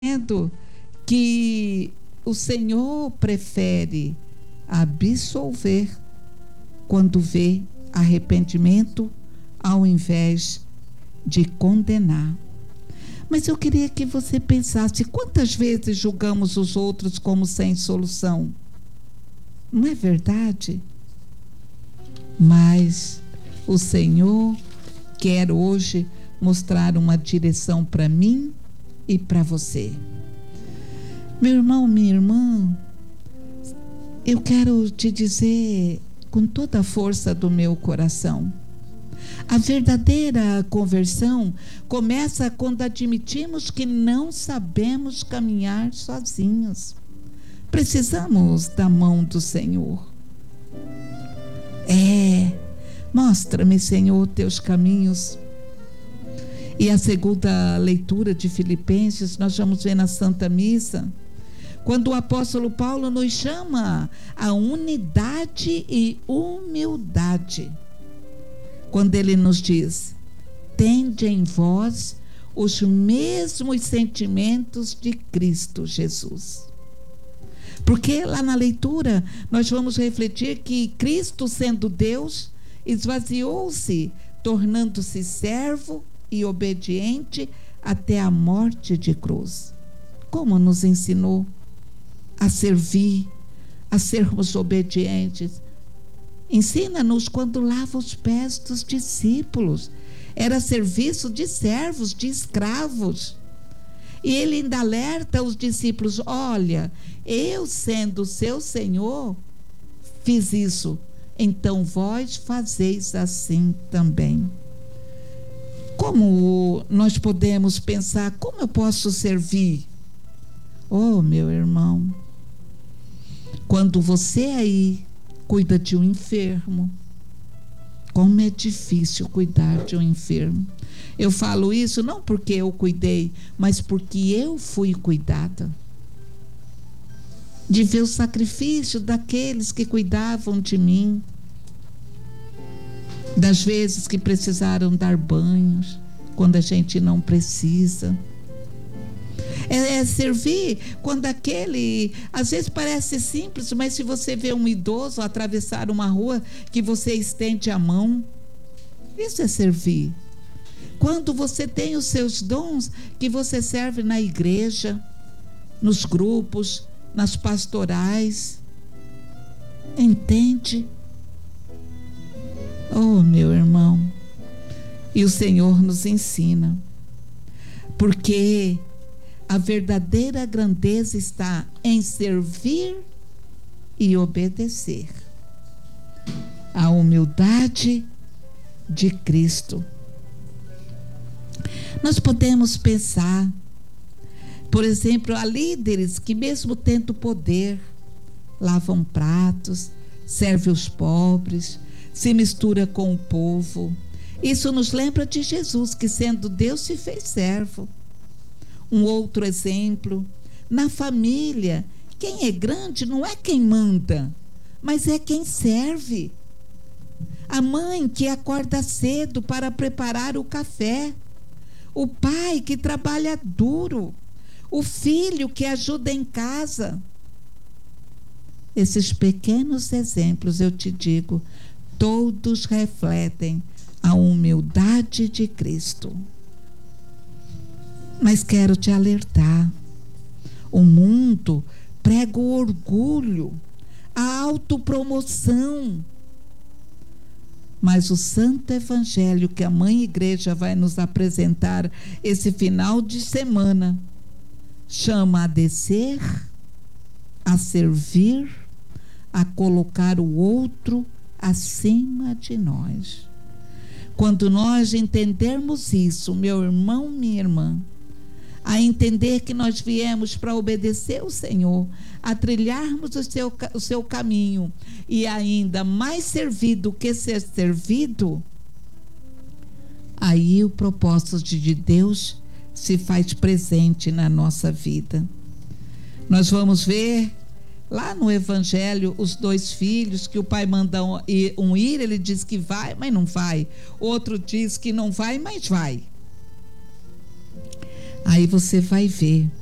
Entendo que o Senhor prefere absolver quando vê arrependimento ao invés de condenar. Mas eu queria que você pensasse: quantas vezes julgamos os outros como sem solução? Não é verdade? Mas o Senhor quer hoje mostrar uma direção para mim e para você. Meu irmão, minha irmã, eu quero te dizer com toda a força do meu coração: a verdadeira conversão começa quando admitimos que não sabemos caminhar sozinhos. Precisamos da mão do Senhor. Mostra-me, Senhor, teus caminhos. E a segunda leitura de Filipenses, nós vamos ver na Santa Missa, quando o apóstolo Paulo nos chama a unidade e humildade. Quando ele nos diz: tende em vós os mesmos sentimentos de Cristo Jesus. Porque lá na leitura nós vamos refletir que Cristo, sendo Deus, esvaziou-se, tornando-se servo e obediente até a morte de cruz. Como nos ensinou a servir, a sermos obedientes. Ensina-nos quando lava os pés dos discípulos. Era serviço de servos, de escravos. E ele ainda alerta os discípulos: olha, eu, sendo seu Senhor, fiz isso, então vós fazeis assim também. Como nós podemos pensar: como eu posso servir? Oh, meu irmão, quando você aí cuida de um enfermo, como é difícil cuidar de um enfermo. Eu falo isso não porque eu cuidei, mas porque eu fui cuidada. De ver o sacrifício daqueles que cuidavam de mim, das vezes que precisaram dar banhos quando a gente não precisa. É servir quando aquele, às vezes parece simples, mas se você vê um idoso atravessar uma rua, que você estende a mão, isso é servir. Quando você tem os seus dons, que você serve na igreja, nos grupos, nas pastorais, entende? Oh, meu irmão, e o Senhor nos ensina, porque a verdadeira grandeza está em servir e obedecer. A humildade de Cristo. Nós podemos pensar, por exemplo, há líderes que, mesmo tendo poder, lavam pratos, servem os pobres, se mistura com o povo. Isso nos lembra de Jesus, que, sendo Deus, se fez servo. Um outro exemplo, na família, quem é grande não é quem manda, mas é quem serve. A mãe que acorda cedo para preparar o café, o pai que trabalha duro, o filho que ajuda em casa. Esses pequenos exemplos, eu te digo, todos refletem a humildade de Cristo. Mas quero te alertar: o mundo prega o orgulho, a autopromoção. Mas o santo evangelho que a Mãe Igreja vai nos apresentar esse final de semana chama a descer, a servir, a colocar o outro acima de nós. Quando nós entendermos isso, meu irmão, minha irmã, a entender que nós viemos para obedecer o Senhor, a trilharmos o seu caminho, e ainda mais servir do que ser servido, aí o propósito de Deus se faz presente na nossa vida. Nós vamos ver lá no Evangelho os dois filhos que o pai manda um ir, ele diz que vai, mas não vai. Outro diz que não vai, mas vai. Aí você vai ver